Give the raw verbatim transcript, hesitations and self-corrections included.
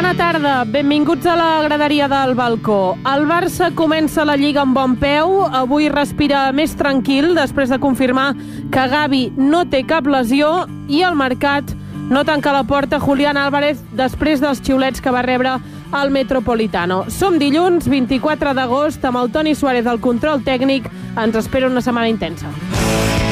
Bona tarda, benvinguts a la graderia del balcó. El Barça comença la Lliga amb bon peu, avui respira més tranquil després de confirmar que Gavi no té cap lesió i el mercat no tanca la porta Julián Álvarez després dels xiulets que va rebre al Metropolitano. Som dilluns, vint-i-quatre d'agost, amb el Toni Suárez al control tècnic. Ens espera una setmana intensa.